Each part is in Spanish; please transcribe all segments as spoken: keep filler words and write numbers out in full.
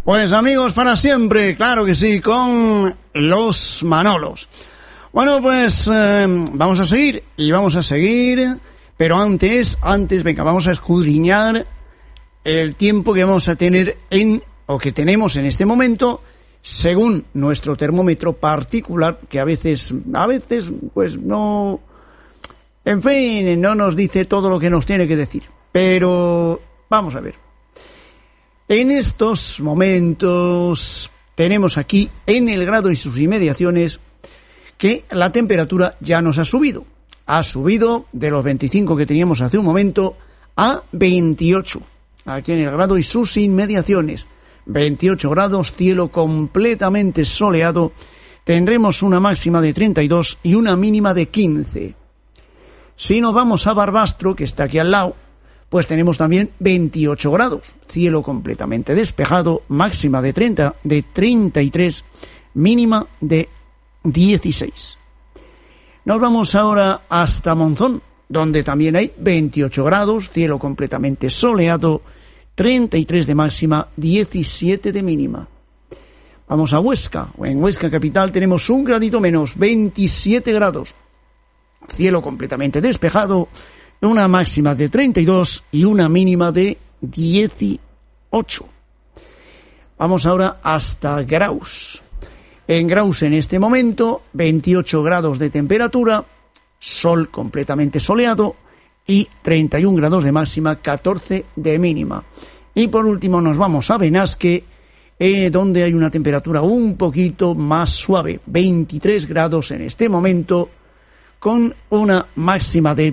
Pues amigos para siempre, claro que sí, con los Manolos. Bueno, pues eh, vamos a seguir y vamos a seguir, pero antes, antes, venga, vamos a escudriñar el tiempo que vamos a tener en, o que tenemos en este momento, según nuestro termómetro particular, que a veces, a veces, pues no, en fin, no nos dice todo lo que nos tiene que decir. Pero vamos a ver. En estos momentos tenemos aquí en el grado y sus inmediaciones que la temperatura ya nos ha subido. Ha subido de los veinticinco que teníamos hace un momento a veintiocho. Aquí en el grado y sus inmediaciones. veintiocho grados, cielo completamente soleado. Tendremos una máxima de treinta y dos y una mínima de quince. Si nos vamos a Barbastro, que está aquí al lado, pues tenemos también veintiocho grados, cielo completamente despejado, máxima de treinta, de treinta y tres, mínima de dieciséis. Nos vamos ahora hasta Monzón, donde también hay veintiocho grados, cielo completamente soleado, treinta y tres de máxima, diecisiete de mínima. Vamos a Huesca, en Huesca capital tenemos un gradito menos, veintisiete grados, cielo completamente despejado, una máxima de treinta y dos y una mínima de dieciocho. Vamos ahora hasta Graus. En Graus en este momento, veintiocho grados de temperatura, sol completamente soleado y treinta y un grados de máxima, catorce de mínima. Y por último nos vamos a Benasque, eh, donde hay una temperatura un poquito más suave, veintitrés grados en este momento, con una máxima de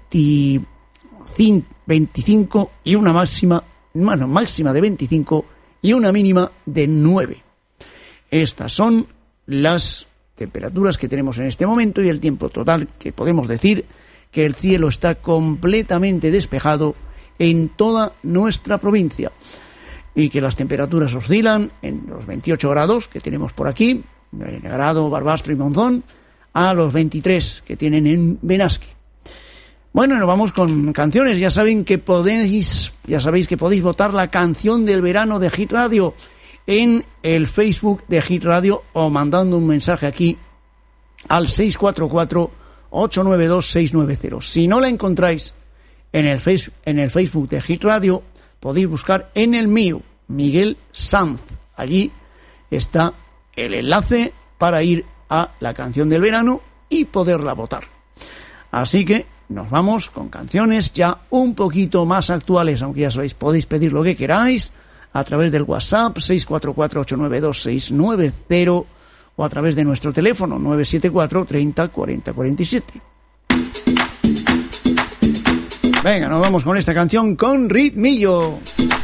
veinticinco y una máxima, bueno, máxima de veinticinco y una mínima de nueve. Estas son las temperaturas que tenemos en este momento y el tiempo total, que podemos decir que el cielo está completamente despejado en toda nuestra provincia y que las temperaturas oscilan en los veintiocho grados que tenemos por aquí, en Grado, Barbastro y Monzón, a los veintitrés que tienen en Benasque. Bueno, nos vamos con canciones. Ya saben que podéis, ya sabéis que podéis votar la canción del verano de Hit Radio en el Facebook de Hit Radio o mandando un mensaje aquí al seis cuatro cuatro, ocho nueve dos, seis nueve cero. Si no la encontráis en el, face, en el Facebook de Hit Radio, podéis buscar en el mío, Miguel Sanz. Allí está el enlace para ir a la canción del verano y poderla votar. Así que nos vamos con canciones ya un poquito más actuales, aunque ya sabéis, podéis pedir lo que queráis a través del WhatsApp seis cuatro cuatro, ocho nueve dos, seis nueve cero o a través de nuestro teléfono nueve siete cuatro, treinta, cuarenta, cuarenta y siete. Venga, nos vamos con esta canción con ritmillo.